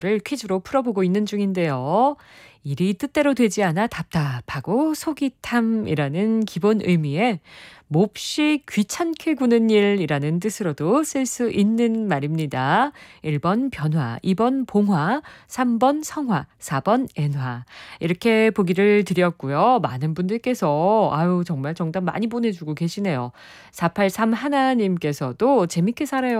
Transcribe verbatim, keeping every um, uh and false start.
를 퀴즈로 풀어보고 있는 중인데요. 일이 뜻대로 되지 않아 답답하고 속이 탐이라는 기본 의미의 몹시 귀찮게 구는 일이라는 뜻으로도 쓸 수 있는 말입니다. 일 번 변화, 이 번 봉화, 삼 번 성화, 사 번 엔화. 이렇게 보기를 드렸고요. 많은 분들께서 아유 정말 정답 많이 보내주고 계시네요. 사팔삼일 님께서도 재밌게 살아요.